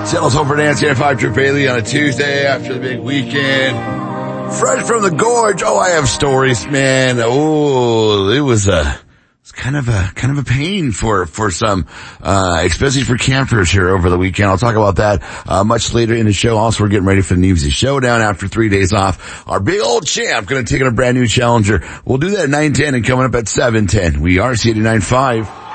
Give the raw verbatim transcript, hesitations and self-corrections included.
Seattle's home for Nancy and five Trip Bailey on a Tuesday after the big weekend. Fresh from the gorge. Oh, I have stories, man. Oh, it was a, it's kind of a, kind of a pain for, for some, uh, especially for campers here over the weekend. I'll talk about that, uh, much later in the show. Also, we're getting ready for the New Year's Showdown after three days off. Our big old champ gonna take on a brand new challenger. We'll do that at nine ten and coming up at seven ten. We are C eighty-nine point five.